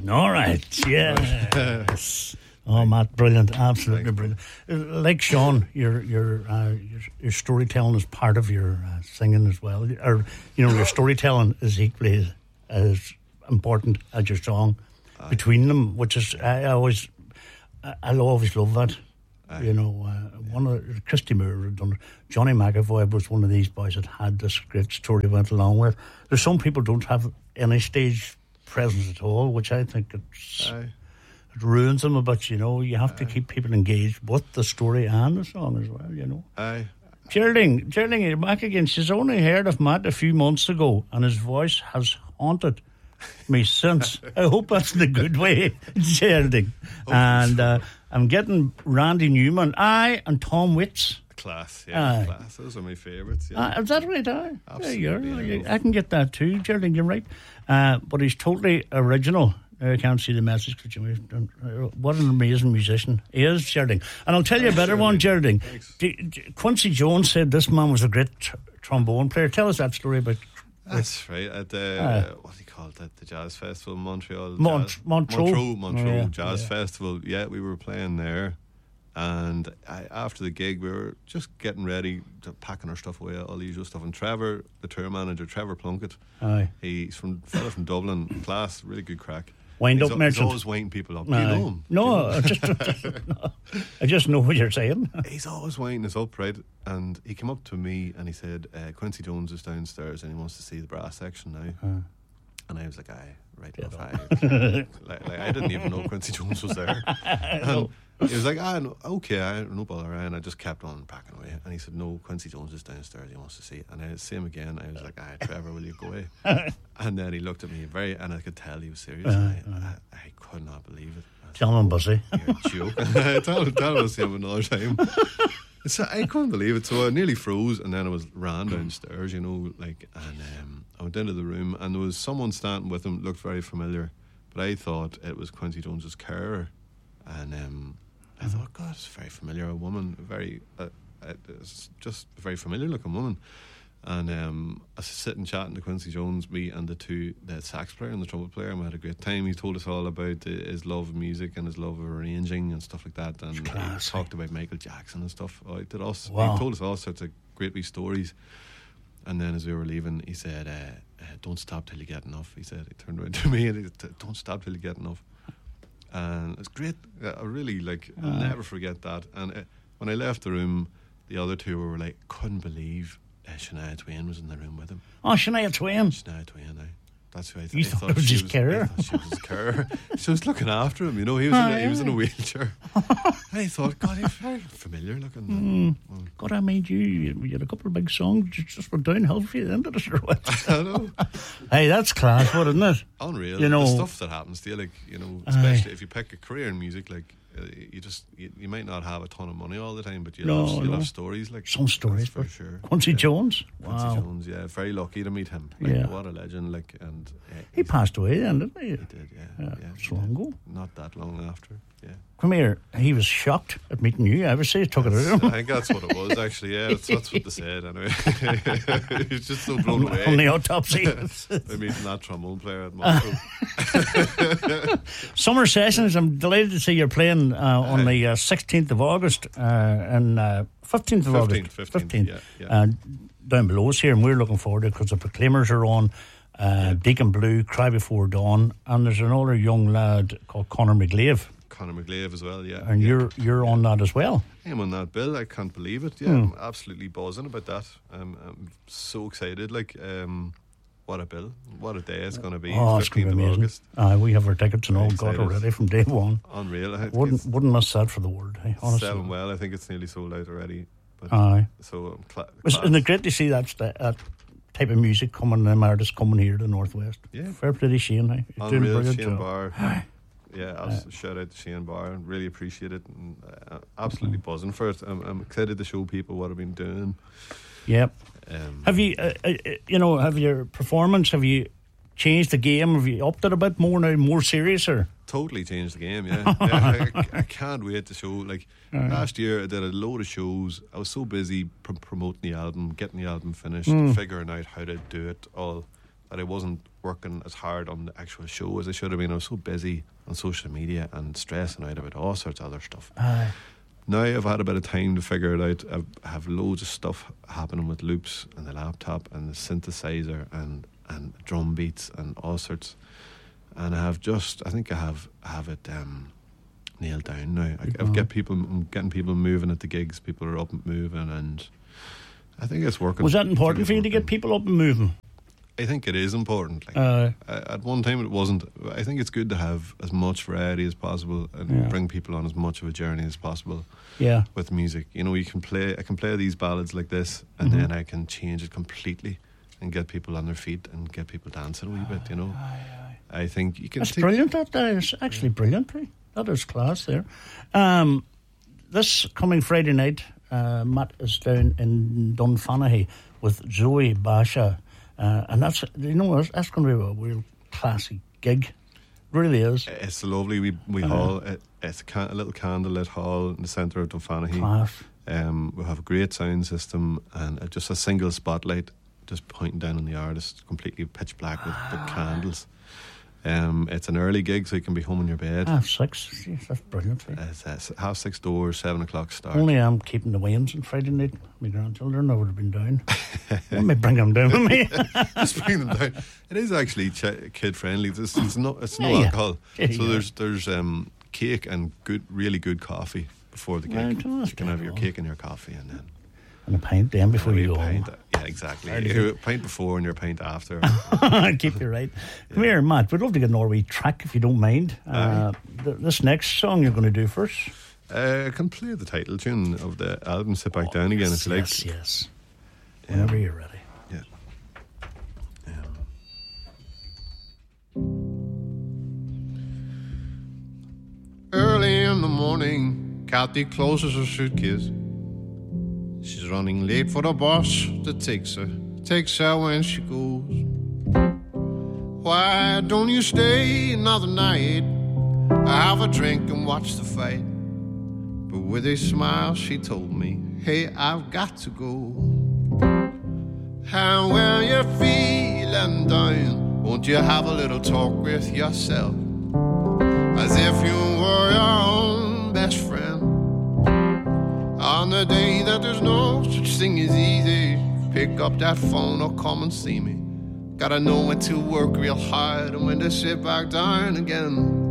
All right, yes. Oh, Matt, brilliant, absolutely brilliant. Like Sean, your storytelling is part of your singing as well, or your storytelling is equally as important as your song between them, which is I'll always love that. One of Christy Moore had done it. Johnny McAvoy was one of these boys that had this great story went along with. There's some people don't have any stage presence at all, which I think it ruins them a bit. You have to keep people engaged with the story and the song as well. Geraldine, you're back again. She's only heard of Matt a few months ago, and his voice has haunted me since. I hope that's in a good way, Geraldine. And I'm getting Randy Newman, and Tom Waits. Class. Those are my favourites. Yeah. Is that right? Absolutely. I can get that too, Geraldine. You're right. But he's totally original. I can't see the message. What an amazing musician he is, Geraldine. And I'll tell you a better one, Geraldine. Quincy Jones said this man was a great trombone player. Tell us that story about. That's right. At what do you call it? The Jazz Festival in Montreal. Montreux Jazz Festival. Yeah, we were playing there, and after the gig, we were just getting ready, packing our stuff away, all the usual stuff. And Trevor, the tour manager, Trevor Plunkett, he's from Dublin, class, really good crack. Wind up merchant. He's always winding people up. Do you know him? No, I just know what you're saying. He's always winding us up, right? And he came up to me and he said, Quincy Jones is downstairs and he wants to see the brass section now. And I was like, right enough. I didn't even know Quincy Jones was there. And he was like, okay, no bother. And I just kept on packing away. And he said, no, Quincy Jones is downstairs. He wants to see it. And I see him again. I was like, Trevor, will you go away? And then he looked at me and I could tell he was serious. I could not believe it. Tell him, Bussy. You're a joke. tell us him another time. So I couldn't believe it. So I nearly froze, and then I ran downstairs, and I went into the room, and there was someone standing with him, looked very familiar, but I thought it was Quincy Jones's carer, and I thought, God, it's very familiar, a woman, it's just a very familiar looking woman. And I was sitting chatting to Quincy Jones, me and the sax player and the trumpet player, and we had a great time. He told us all about his love of music and his love of arranging and stuff like that, and he talked about Michael Jackson and stuff. He told us all sorts of great wee stories. And then as we were leaving, he said, don't stop till you get enough. He said, he turned around to me and he said, don't stop till you get enough. And it's great. I really I'll never forget that. And when I left the room, the other two were like, couldn't believe Shania Twain was in the room with him. Oh, Shania Twain. That's who I thought. You thought it was his carer? I thought she was his carer. She was looking after him, he was in a wheelchair. And I thought, God, he's very familiar looking. God, I mean, you had a couple of big songs just went downhill for you at the end of the show. I know. Hey, that's class, isn't it? Unreal. The stuff that happens to you, especially if you pick a career in music, you might not have a ton of money all the time, but you'll have stories some stories for sure. Quincy Jones, wow. Quincy Jones, yeah, very lucky to meet him. What a legend! And he passed away then, didn't he? He did, yeah. So long ago. Not that long after. Yeah. Come here. He was shocked at meeting you. I would say he took it out of him. I think that's what it was, actually. Yeah, that's what they said. Anyway, he was just so blown away on the autopsy. By meeting that trombone player at Montreux. Summer Sessions. I'm delighted to see you're playing on the 16th of August and 15th of August. 15th. Yeah. Down below us here, and we're looking forward to it because the Proclaimers are on. Deacon Blue, Cry Before Dawn, and there's another young lad called Conor McGlaive. Conor McGlaive as well, yeah. And you're on that as well. I'm on that bill. I can't believe it. Yeah, I'm absolutely buzzing about that. I'm so excited. What a bill! What a day it's going to be. 15th of August. We have our tickets and all got already from day one. Unreal. Wouldn't miss that for the world. Honestly, selling well. I think it's nearly sold out already. So isn't it great to see that type of music coming, artists coming here to the Northwest? Yeah, fair play to Shane. Unreal, Shane Barr. Yeah, shout out to Shane Barr. Really appreciate it. And, absolutely buzzing for it. I'm excited to show people what I've been doing. Yep. Have you, have your performance? Have you changed the game? Have you upped it a bit more now? More serious, or? Totally changed the game. Yeah, I can't wait to show. Last year, I did a load of shows. I was so busy promoting the album, getting the album finished, figuring out how to do it all, that I wasn't working as hard on the actual show as I should have been. I was so busy on social media and stressing out about all sorts of other stuff. Aye. Now I've had a bit of time to figure it out. I have loads of stuff happening with loops and the laptop and the synthesizer and drum beats and all sorts. And I think I have it nailed down now. I'm getting people moving at the gigs. People are up and moving, and I think it's working. Was that important for you to get people up and moving? I think it is important. At one time it wasn't. I think it's good to have as much variety as possible and bring people on as much of a journey as possible. Yeah. With music, I can play these ballads like this, and then I can change it completely and get people on their feet and get people dancing a wee bit. I think you can. That's brilliant. That is actually brilliant. That is class there. This coming Friday night, Matt is down in Dunfanaghy with Zoe Basha. And that's going to be a real classy gig. It really is. It's a lovely wee hall. It's a little candlelit hall in the centre of Dunfanaghy. Class. We have a great sound system and just a single spotlight just pointing down on the artist, completely pitch black with candles. It's an early gig, so you can be home in your bed. 6:30. Jeez, that's brilliant. It's 6:30 doors, 7 o'clock start. Only I'm keeping the Wayans on Friday night. My grandchildren, I would have been down. Let me bring them down with me. Just bring them down. It is actually kid friendly. It's no alcohol. Yeah. So there's cake and really good coffee before the gig. You can have your cake and your coffee, and then. And a pint then before you go home. Yeah, exactly. A pint before and your pint after. Keep you right. Come here, Matt. We'd love to get an Norway track if you don't mind. This next song you're going to do first. I can play the title tune of the album, Sit Back Down Again, if you like. Yes. Whenever you're ready. Yeah. Early in the morning, Kathy closes her suitcase. She's running late for the bus that takes her when she goes. Why don't you stay another night? Have a drink and watch the fight. But with a smile she told me, hey, I've got to go. And when you're feeling down, won't you have a little talk with yourself? As if you were your own best friend. On the day that there's no such thing as easy, pick up that phone or come and see me. Gotta know when to work real hard and when to sit back down again.